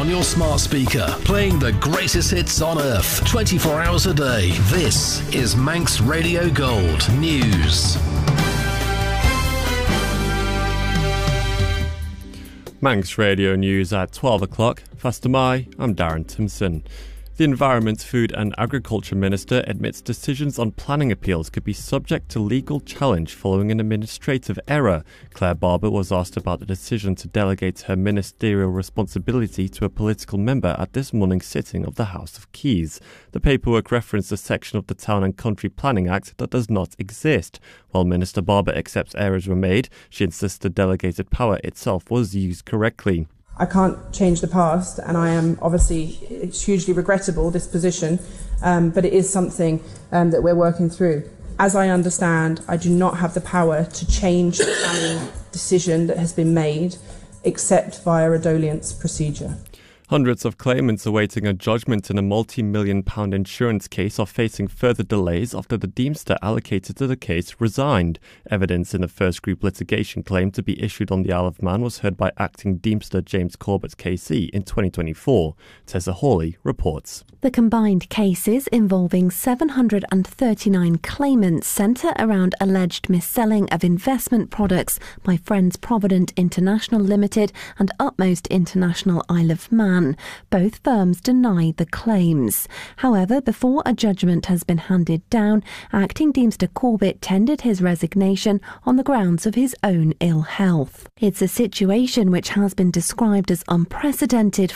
on your smart speaker, playing the greatest hits on earth, 24 hours a day. This is Manx Radio Gold News. Manx Radio News at 12 o'clock. Faster Mai, I'm Darren Timson. The Environment, Food and Agriculture Minister admits decisions on planning appeals could be subject to legal challenge following an administrative error. Claire Barber was asked about the decision to delegate her ministerial responsibility to a political member at this morning's sitting of the House of Keys. The paperwork referenced a section of the Town and Country Planning Act that does not exist. While Minister Barber accepts errors were made, she insists the delegated power itself was used correctly. I can't change the past, and I am obviously, it's hugely regrettable, this position, but it is something that we're working through. As I understand, I do not have the power to change the planning decision that has been made, except via a dolence procedure. Hundreds of claimants awaiting a judgment in a multi-million-pound insurance case are facing further delays after the Deemster allocated to the case resigned. Evidence in the first group litigation claim to be issued on the Isle of Man was heard by acting Deemster James Corbett KC in 2024. Tessa Hawley reports. The combined cases involving 739 claimants centre around alleged mis-selling of investment products by Friends Provident International Limited and Utmost International Isle of Man. Both firms deny the claims. However, before a judgment has been handed down, acting Deemster Corbett tendered his resignation on the grounds of his own ill health. It's a situation which has been described as unprecedented